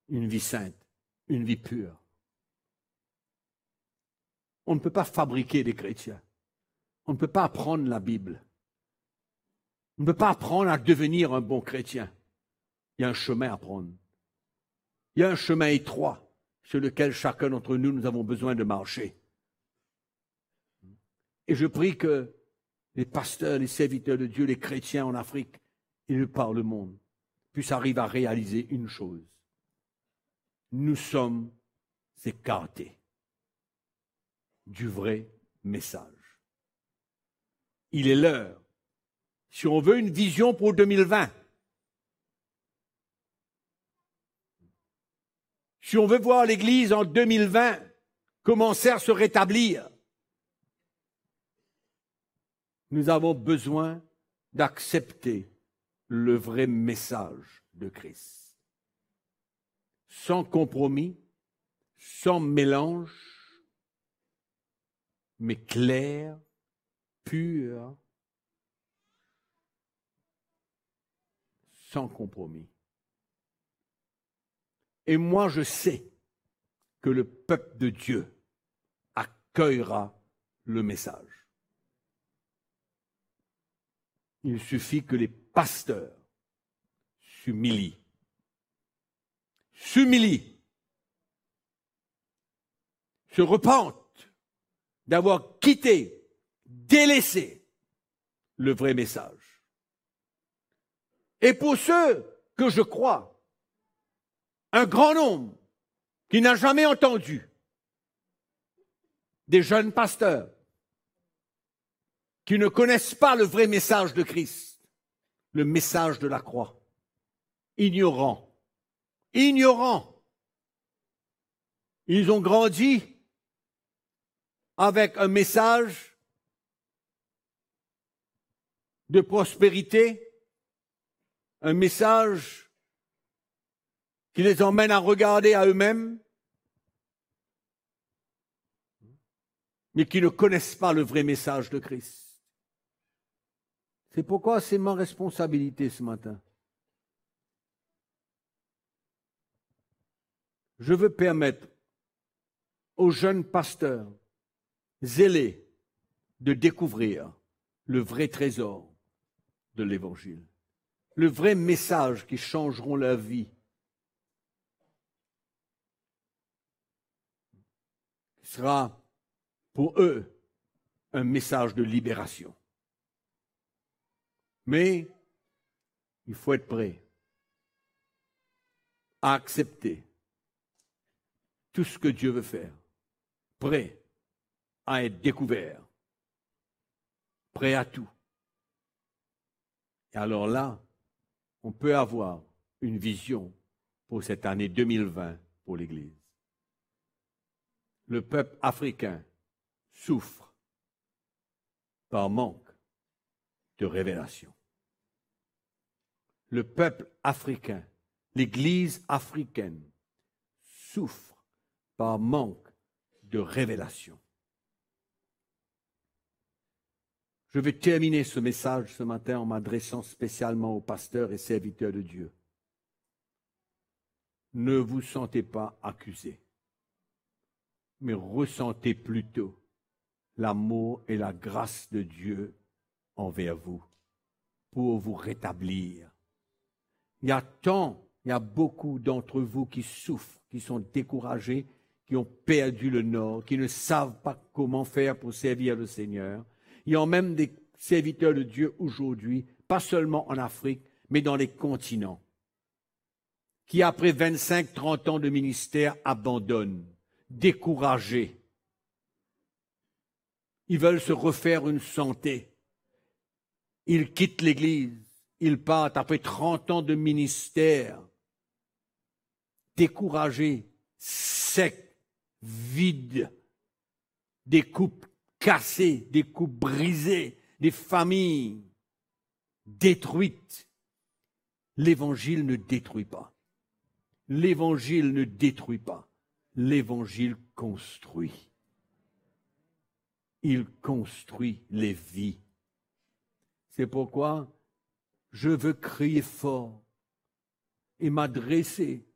une vie sainte, une vie pure. On ne peut pas fabriquer des chrétiens. On ne peut pas apprendre la Bible. On ne peut pas apprendre à devenir un bon chrétien. Il y a un chemin à prendre. Il y a un chemin étroit sur lequel chacun d'entre nous, nous avons besoin de marcher. Et je prie que les pasteurs, les serviteurs de Dieu, les chrétiens en Afrique et par le monde puissent arriver à réaliser une chose. Nous sommes écartés du vrai message. Il est l'heure. Si on veut une vision pour 2020, si on veut voir l'Église en 2020 commencer à se rétablir, nous avons besoin d'accepter le vrai message de Christ. Sans compromis, sans mélange, mais clair, pur, sans compromis. Et moi, je sais que le peuple de Dieu accueillera le message. Il suffit que les pasteurs s'humilient, se repentent d'avoir quitté, délaissé le vrai message. Et pour ceux que je crois, un grand nombre qui n'a jamais entendu, des jeunes pasteurs qui ne connaissent pas le vrai message de Christ, le message de la croix, ignorants. Ils ont grandi avec un message de prospérité, un message qui les emmène à regarder à eux-mêmes, mais qui ne connaissent pas le vrai message de Christ. C'est pourquoi c'est ma responsabilité ce matin. Je veux permettre aux jeunes pasteurs zélés de découvrir le vrai trésor de l'Évangile, le vrai message qui changeront leur vie, qui sera pour eux un message de libération. Mais il faut être prêt à accepter tout ce que Dieu veut faire, prêt à être découvert, prêt à tout. Et alors là, on peut avoir une vision pour cette année 2020 pour l'Église. Le peuple africain souffre par manque de révélation. Le peuple africain, l'Église africaine souffre par manque de révélation. Je vais terminer ce message ce matin en m'adressant spécialement aux pasteurs et serviteurs de Dieu. Ne vous sentez pas accusés, mais ressentez plutôt l'amour et la grâce de Dieu envers vous pour vous rétablir. Il y a beaucoup d'entre vous qui souffrent, qui sont découragés, qui ont perdu le nord, qui ne savent pas comment faire pour servir le Seigneur. Il y a même des serviteurs de Dieu aujourd'hui, pas seulement en Afrique, mais dans les continents, qui après 25-30 ans de ministère abandonnent, découragés. Ils veulent se refaire une santé. Ils quittent l'Église, ils partent après 30 ans de ministère, découragés, secs, vides, des couples cassés, des couples brisés, des familles détruites. L'Évangile ne détruit pas. L'Évangile ne détruit pas. L'Évangile construit. Il construit les vies. C'est pourquoi je veux crier fort et m'adresser